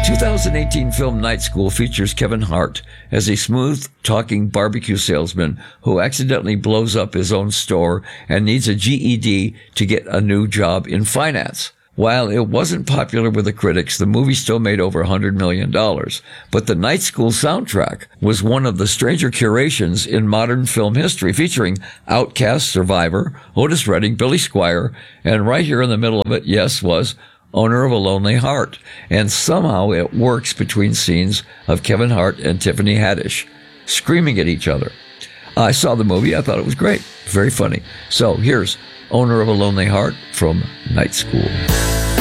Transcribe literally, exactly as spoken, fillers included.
two thousand eighteen film Night School features Kevin Hart as a smooth-talking barbecue salesman who accidentally blows up his own store and needs a G E D to get a new job in finance. While it wasn't popular with the critics, the movie still made over one hundred million dollars. But the Night School soundtrack was one of the stranger curations in modern film history, featuring Outkast, Survivor, Otis Redding, Billy Squier, and right here in the middle of it, yes, was Owner of a Lonely Heart. And somehow it works between scenes of Kevin Hart and Tiffany Haddish screaming at each other. I saw the movie. I thought it was great. Very funny. So here's Owner of a Lonely Heart from Night School.